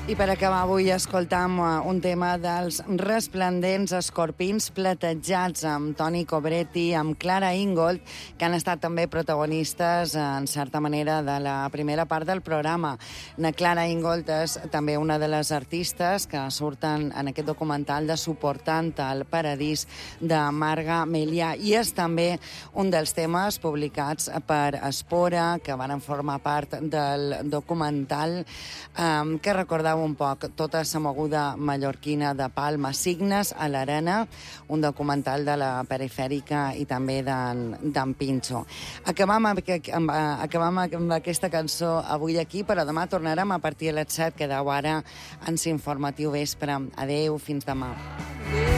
I per acabar avui escoltam un tema dels resplendents escorpins platejats amb Toni Cobretti, amb Clara Ingold, que han estat també protagonistes, en certa manera, de la primera part del programa. Na Clara Ingold és també una de les artistes que surten en aquest documental de Suportant el paradís de Marga Melià, i és també un dels temes publicats per Espora, que van formar part del documental, que recordava un poc tota la moguda mallorquina de Palma, Signes a l'Arena, un documental de la perifèrica i també d'en Pinxo. Acabam amb aquesta cançó avui aquí, però demà tornarem a partir de les 7, quedeu ara en l'informatiu vespre. Adeu, fins demà.